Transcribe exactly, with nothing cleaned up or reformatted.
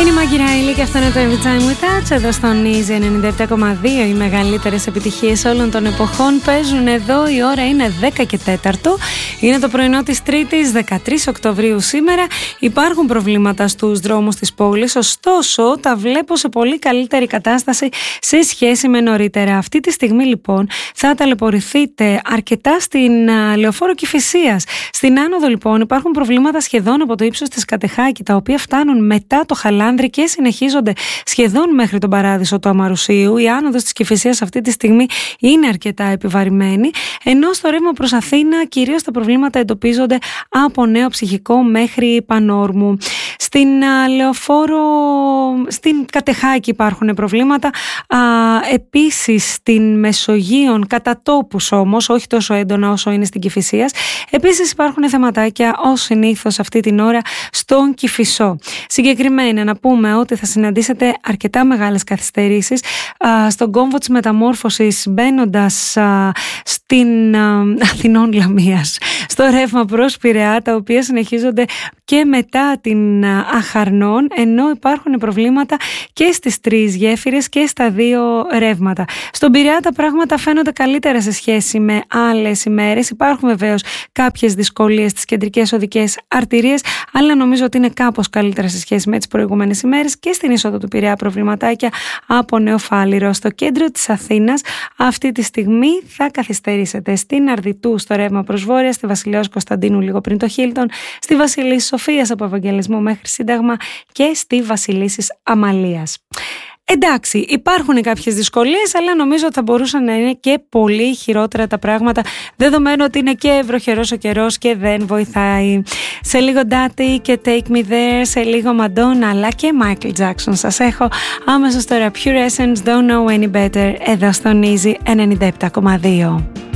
Είναι η Μάγκη Ράιλι και αυτό είναι το Every Time We Touch εδώ στον Easy ενενήντα επτά κόμμα δύο. Οι μεγαλύτερες επιτυχίες όλων των εποχών παίζουν εδώ. Η ώρα είναι δέκα και τέταρτο. Είναι το πρωινό της Τρίτης, δεκατρείς Οκτωβρίου σήμερα. Υπάρχουν προβλήματα στους δρόμους της πόλης, ωστόσο τα βλέπω σε πολύ καλύτερη κατάσταση σε σχέση με νωρίτερα. Αυτή τη στιγμή λοιπόν θα ταλαιπωρηθείτε αρκετά στην uh, Λεωφόρο Κηφισίας. Στην άνοδο λοιπόν υπάρχουν προβλήματα σχεδόν από το ύψος της Κατεχάκη, τα οποία φτάνουν μετά το Χαλάνδρη και συνεχίζονται σχεδόν μέχρι τον Παράδεισο του Αμαρουσίου. Η άνοδος της Κηφισίας αυτή τη στιγμή είναι αρκετά επιβαρημένη, ενώ στο ρεύμα προς Αθήνα κυρίως τα προβλήματα εντοπίζονται από Νέο Ψυχικό μέχρι Πανόρμου. Στην α, Λεωφόρο, στην Κατεχάκη υπάρχουν προβλήματα, α, επίσης στην Μεσογείον κατά τόπους όμως, όχι τόσο έντονα όσο είναι στην Κηφισίας. Επίσης υπάρχουν θεματάκια ως συνήθως αυτή την ώρα στον Κηφισό. Συγκεκριμένα να πούμε ότι θα συναντήσετε αρκετά μεγάλες καθυστερήσεις α, στον κόμβο της μεταμόρφωσης μπαίνοντας α, στην α, Αθηνών Λαμίας, στο ρεύμα προς Πειραιά, τα οποία συνεχίζονται και μετά την α, Αχαρνών, ενώ υπάρχουν προβλήματα και στις τρεις γέφυρες και στα δύο ρεύματα. Στον Πειραιά τα πράγματα φαίνονται καλύτερα σε σχέση με άλλες ημέρες. Υπάρχουν βεβαίως κάποιες δυσκολίες στις κεντρικές οδικές αρτηρίες, αλλά νομίζω ότι είναι κάπως καλύτερα σε σχέση με τις προηγούμενες ημέρες. Και στην είσοδο του Πειραιά προβληματάκια από Νεοφάλιρο. Στο κέντρο της Αθήνας αυτή τη στιγμή θα καθυστερήσετε στην Αρδιτού στο ρεύμα προς Βόρεια, στη Βασιλέως Κωνσταντίνου λίγο πριν το Χίλτον, στη Βασιλίσσης Σοφίας από Ευαγγελισμό μέχρι Σύνταγμα και στη Βασιλίσσης Αμαλίας. Εντάξει, υπάρχουν κάποιες δυσκολίες, αλλά νομίζω ότι θα μπορούσαν να είναι και πολύ χειρότερα τα πράγματα, δεδομένου ότι είναι και βροχερός ο καιρός και δεν βοηθάει. Σε λίγο Daddy και Take Me There, σε λίγο Madonna, αλλά και Michael Jackson σας έχω άμεσως τώρα. Pure Essence, Don't Know Any Better, εδώ στον Easy ενενήντα επτά κόμμα δύο.